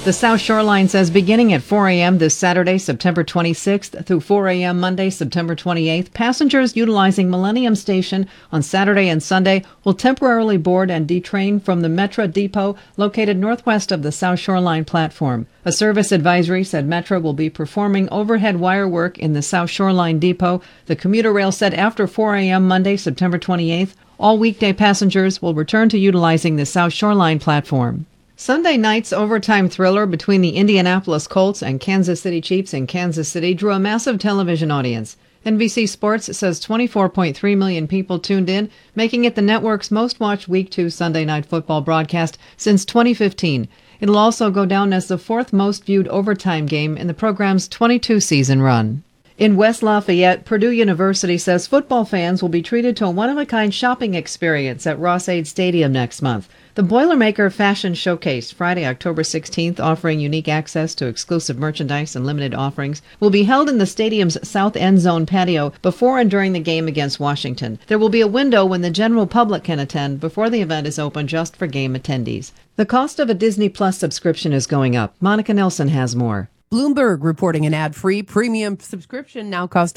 The South Shoreline says beginning at 4 a.m. this Saturday, September 26th through 4 a.m. Monday, September 28th, passengers utilizing Millennium Station on Saturday and Sunday will temporarily board and detrain from the Metra depot located northwest of the South Shoreline platform. A service advisory said Metra will be performing overhead wire work in the South Shoreline depot. The commuter rail said after 4 a.m. Monday, September 28th, all weekday passengers will return to utilizing the South Shoreline platform. Sunday night's overtime thriller between the Indianapolis Colts and Kansas City Chiefs in Kansas City drew a massive television audience. NBC Sports says 24.3 million people tuned in, making it the network's most-watched Week 2 Sunday Night Football broadcast since 2015. It'll also go down as the fourth most-viewed overtime game in the program's 22-season run. In West Lafayette, Purdue University says football fans will be treated to a one-of-a-kind shopping experience at Ross-Ade Stadium next month. The Boilermaker Fashion Showcase, Friday, October 16th, offering unique access to exclusive merchandise and limited offerings, will be held in the stadium's south end zone patio before and during the game against Washington. There will be a window when the general public can attend before the event is open just for game attendees. The cost of a Disney Plus subscription is going up. Monica Nelson has more. Bloomberg reporting an ad-free premium subscription now costs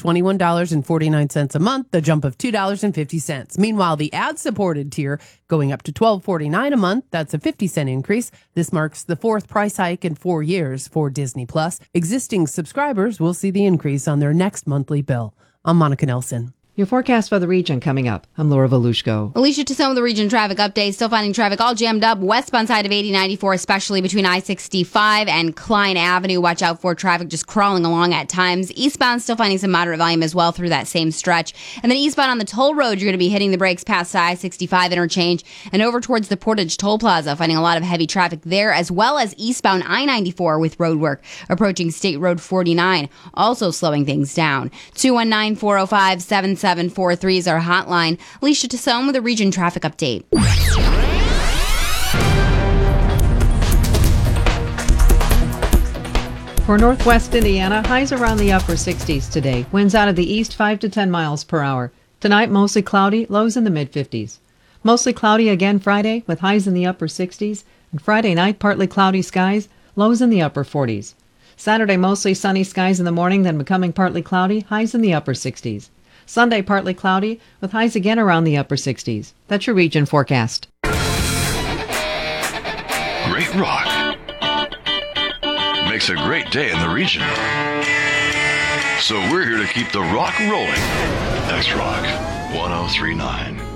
$21.49 a month, a jump of $2.50. Meanwhile, the ad-supported tier going up to $12.49 a month. That's a 50-cent increase. This marks the fourth price hike in 4 years for Disney Plus. Existing subscribers will see the increase on their next monthly bill. I'm Monica Nelson. Your forecast for the region coming up. I'm Laura Volushko. Alicia Tassone with the region traffic update. Still finding traffic all jammed up westbound side of 8094, especially between I-65 and Klein Avenue. Watch out for traffic just crawling along at times. Eastbound still finding some moderate volume as well through that same stretch. And then eastbound on the toll road, you're going to be hitting the brakes past I-65 interchange and over towards the Portage Toll Plaza, finding a lot of heavy traffic there, as well as eastbound I-94 with road work approaching State Road 49, also slowing things down. 219-405-7743 is our hotline. Alicia Tassone with a region traffic update. For northwest Indiana, highs around the upper 60s today. Winds out of the east 5 to 10 miles per hour. Tonight, mostly cloudy, lows in the mid-50s. Mostly cloudy again Friday with highs in the upper 60s. And Friday night, partly cloudy skies, lows in the upper 40s. Saturday, mostly sunny skies in the morning, then becoming partly cloudy, highs in the upper 60s. Sunday, partly cloudy, with highs again around the upper 60s. That's your region forecast. Great rock makes a great day in the region. So we're here to keep the rock rolling. X-Rock 1039.